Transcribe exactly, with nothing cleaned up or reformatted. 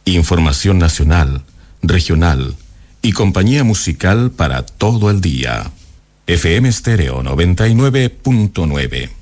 Información nacional, regional y compañía musical para todo el día. F M Estéreo noventa y nueve punto nueve.